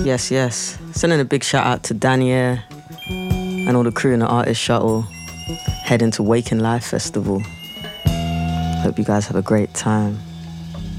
Yes, yes. Sending a big shout out to Daniel and all the crew in the Artist Shuttle heading to Waking Life Festival. Hope you guys have a great time.